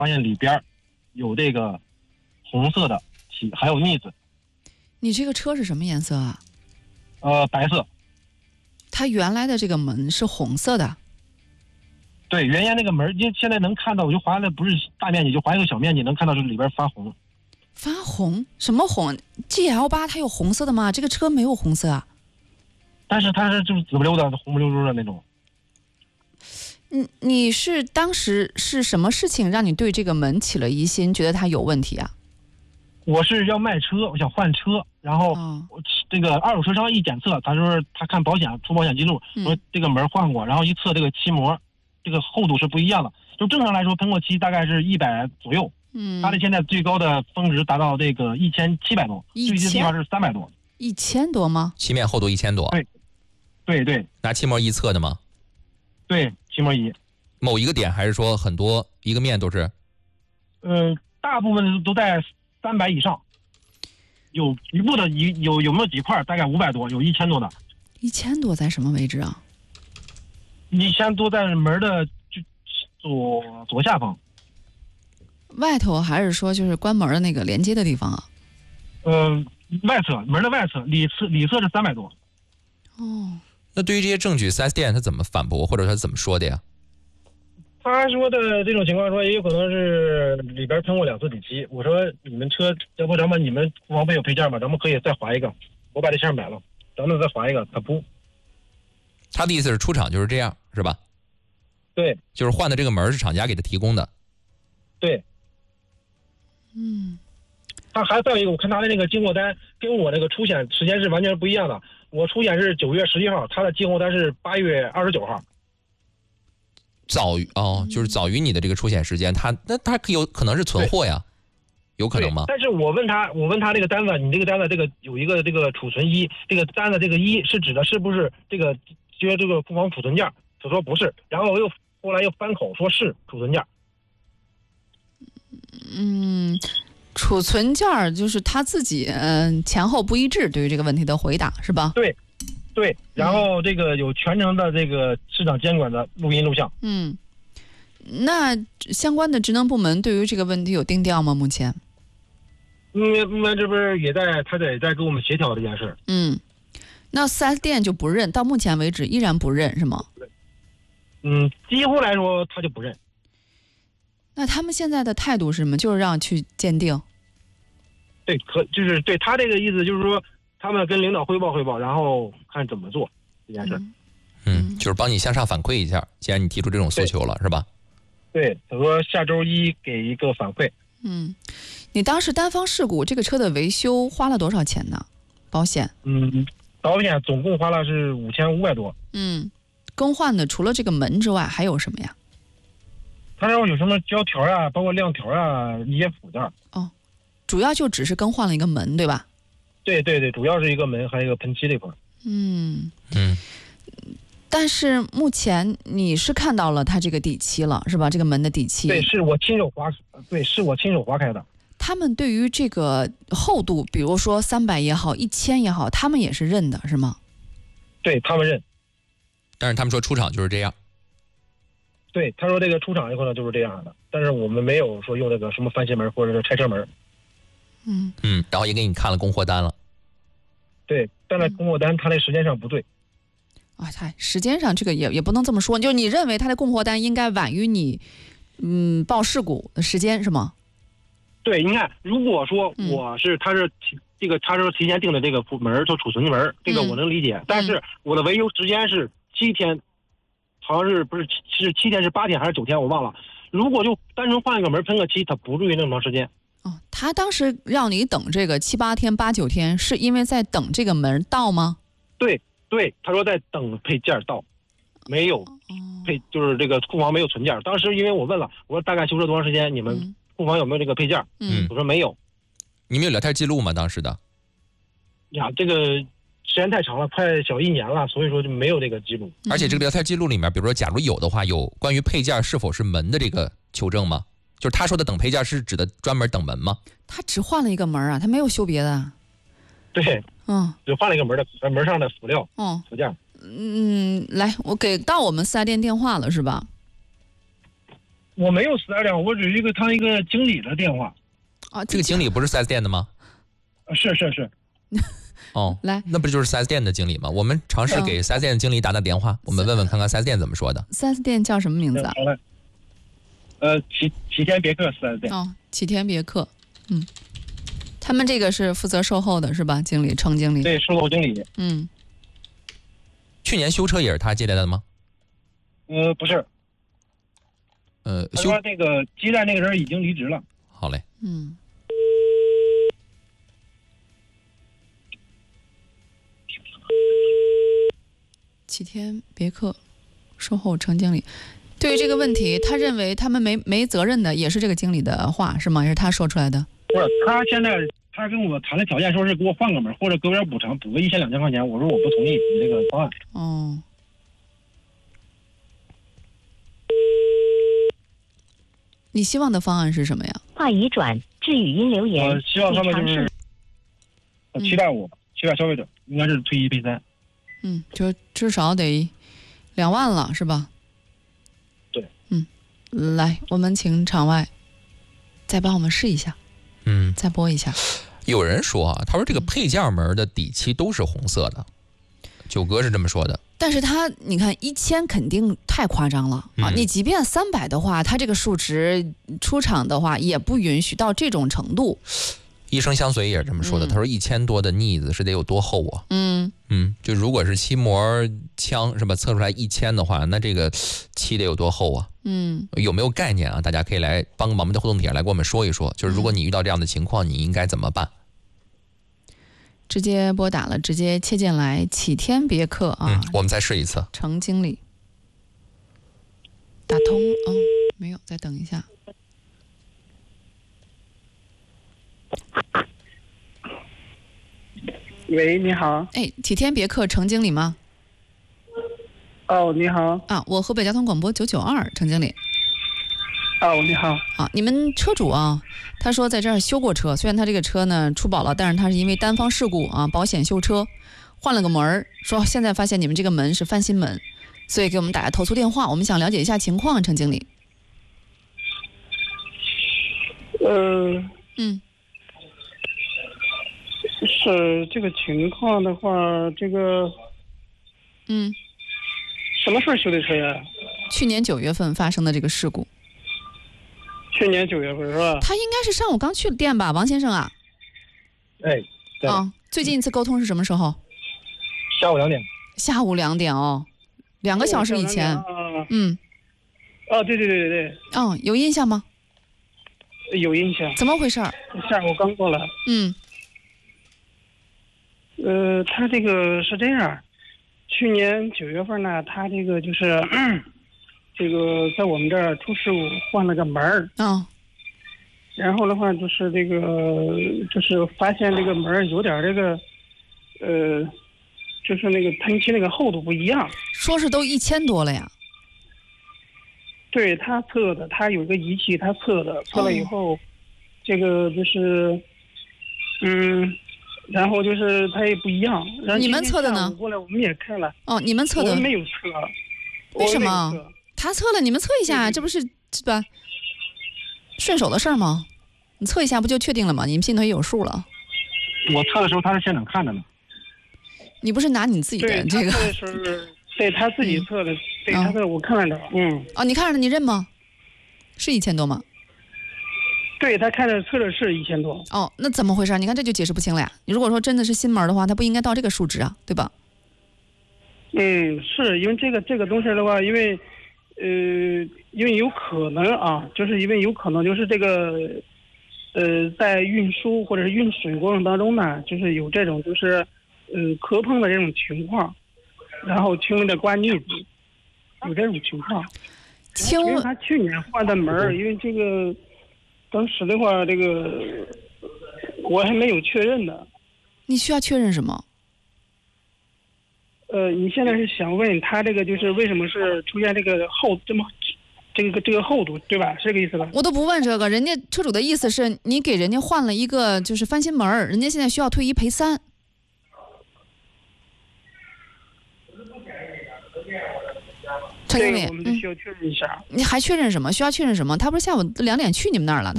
发现里边有这个红色的还有腻子。 你这个车是什么颜色啊？ 白色。 它原来的这个门是红色的。 对，原先那个门，因为现在能看到，我就划的不是大面积，就划一个小面积，能看到是里边发红。 发红？什么红 ？GL8它有红色的吗？这个车没有红色啊。 但是它是就是紫不溜的、红不溜溜的那种。 你是当时是什么事情让你对这个门起了疑心，觉得它有问题啊？ 我是要卖车，我想换车，然后这个二手车商一检测，他说他看保险出保险记录，说这个门换过，然后一测这个漆膜，这个厚度是不一样的。就正常来说，喷过漆大概是100左右，它的现在最高的峰值达到这个1700多，最低的地方是300多。 1000多吗？ 漆面厚度1000多。 对。 拿漆膜仪测的吗？ 对，漆膜仪。 某一个点还是说很多一个面都是？ 大部分都在300以上，有局部的有没有几块大概500多，有1000多的。 1000多在什么位置啊 ？1000多在门的左下方。 外头还是说就是关门的那个连接的地方啊？ 外侧，门的外侧，里侧是300多。 哦。 那对于这些证据，4S店他怎么反驳，或者他怎么说的呀？ 他说的这种情况说也有可能是里边喷过2次底漆。我说你们车，要不咱们你们库房不有配件吗？咱们可以再划一个，我把这线买了，咱们再划一个。他不， 他的意思是出厂就是这样，是吧？ 对， 就是换的这个门是厂家给他提供的。 对。他还再有一个，我看他的那个进货单跟我那个出险时间是完全不一样的。我出险是9月11号，他的进货单是8月29号。 就是早于你的这个出险时间，他有可能是存货呀，有可能吗？ 但是我问他这个单子，你这个单子这个有一个这个储存一，这个单子这个一是指的是不是这个就是这个库房储存件？他说不是，然后后来又翻口说是储存件。 储存件就是他自己前后不一致，对于这个问题的回答是吧？ 对，然后这个有全程的这个市场监管的录音录像。 那相关的职能部门对于这个问题有定调吗？目前？ 目前这不是他在跟我们协调这件事。 那 4S 店就不认，到目前为止依然不认是吗？ 几乎来说他就不认。 那他们现在的态度是什么？就是让去鉴定。 对，就是对他这个意思，就是说他们跟领导汇报，然后看怎么做这件事。 就是帮你向上反馈一下，既然你提出这种诉求了，是吧？ 对，他说下周1给一个反馈。 你当时单方事故这个车的维修花了多少钱呢？保险？ 保险总共花了是5500多。 更换的除了这个门之外还有什么呀？ 他说有什么胶条啊，包括亮条啊，一些辅件。 主要就只是更换了一个门，对吧？ 对，主要是一个门，还有一个喷漆这块。 但是目前你是看到了它这个底漆了，是吧？这个门的底漆。 对，是我亲手划开的。 他们对于这个厚度，比如说300也好，1000也好，他们也是认的，是吗？ 对，他们认。 但是他们说出厂就是这样。 对，他说这个出厂以后呢就是这样的，但是我们没有说用那个什么翻新门或者是拆车门。 然后也给你看了供货单了。 对，但是供货单他那时间上不对。 时间上这个也不能这么说，就你认为他的供货单应该晚于你报事故的时间是吗？ 对，你看，如果说他是提前订的这个门，就储存门，这个我能理解。但是我的维修时间是7天，好像是不是是7天是8天还是9天，我忘了。如果就单纯换一个门喷个漆，它不至于那么长时间。 他当时让你等这个7、8天、8、9天，是因为在等这个门到吗？ 对，他说在等配件到，没有就是这个库房没有存件。当时因为我问了，我说大概修车多长时间，你们库房有没有这个配件？我说没有。 你们有聊天记录吗？当时的？ 这个时间太长了，快小1年了，所以说就没有这个记录。 而且这个聊天记录里面，比如说假如有的话，有关于配件是否是门的这个求证吗？就是他说的等配件是指的专门等门吗？ 他只换了一个门啊，他没有修别的。 对，只换了一个门的门上的辅料，辅件。 来，我给到我们4S店电话了是吧？ 我没有4S店，我只是他一个经理的电话。 啊， 这个经理不是 4S 店的吗？ 是。 哦， 来， 那不就是 4S 店的经理吗？我们尝试给 4S 店的经理打电话，我们问问看看 4S 店怎么说的。 4S 店叫什么名字啊？ 好嘞。启天别克4S店。 哦，启天别克。他们这个是负责售后的是吧？经理，程经理。 对，售后经理。 去年修车也是他接待的吗？ 不是。他说那个接待那个人已经离职了。 好嘞。 启天别克售后程经理，对于这个问题，他认为他们没责任的，也是这个经理的话是吗？也是他说出来的？ 不是，他现在他跟我谈的条件，说是给我换个门或者给我点补偿，补个1000、2000块钱。我说我不同意你这个方案。 哦。你希望的方案是什么呀？ 话已转至语音留言。 我希望他们就是期待消费者应该是退1赔3。 就至少得2万了，是吧？ 对。 来，我们请场外再帮我们试一下。再播一下。 有人说啊，他说这个配件门的底漆都是红色的，九哥是这么说的。 但是你看1000肯定太夸张了啊！你即便300的话，它这个数值出厂的话也不允许到这种程度。 医生相随也是这么说的，他说1000多的腻子是得有多厚啊？就如果是漆膜枪是吧，测出来1000的话，那这个漆得有多厚啊？有没有概念啊？大家可以来帮个忙，我们的互动帖来跟我们说一说，就是如果你遇到这样的情况，你应该怎么办？ 直接拨打了，直接切进来，启天别克啊。 我们再试一次。 程经理打通，没有，再等一下。 喂，你好。 启天别克程经理吗？ 哦，你好。 啊，我河北交通广播992，程经理。 哦，你好。 你们车主啊，他说在这儿修过车，虽然他这个车呢出保了，但是他是因为单方事故啊，保险修车换了个门儿，说现在发现你们这个门是翻新门，所以给我们打个投诉电话，我们想了解一下情况，程经理。 是这个情况的话，这个什么时候修的车呀？ 去年9月份发生的这个事故。 去年9月份是吧？ 他应该是上午刚去的店吧，王先生啊？ 对。 最近一次沟通是什么时候？ 下午2点。 下午2点2个小时以前。 对。 有印象吗？ 有印象。 怎么回事？ 下午刚过来。他这个是这样，去年9月份呢，他这个就是这个在我们这儿出事故换了个门儿。然后的话就是这个就是发现这个门儿有点这个就是那个喷漆那个厚度不一样。 说是都1000多了呀？ 对，他测的，他有个仪器他测的，测了以后，这个就是然后就是它也不一样。 你们测的呢？ 过来我们也看了。 你们测的？ 我没有测。 为什么？他测了，你们测一下，这不是吧？顺手的事儿吗？你测一下不就确定了吗？你们心头也有数了。 我测的时候他是现场看的呢。 你不是拿你自己的这个？ 对，他自己测的，对他测我看着。 你看着你认吗？是1000多吗？ 对，他看着测的是1000多。 那怎么回事？你看这就解释不清了呀。你如果说真的是新门的话，它不应该到这个数值啊，对吧？ 是因为这个东西的话，因为有可能啊，就是因为有可能就是这个在运输或者是运水过程当中呢，就是有这种就是磕碰的这种情况，然后轻微的刮腻子，有这种情况。因为他去年换的门，因为这个。当时的话，这个我还没有确认的。 你需要确认什么？ 你现在是想问他这个就是为什么是出现这个这个厚度，对吧？是这个意思吧？ 我都不问这个，人家车主的意思是你给人家换了一个就是翻新门，人家现在需要退1赔3。 陈经理， 我们就需要确认一下。 你还确认什么？需要确认什么？他不是下午2点去你们那儿了？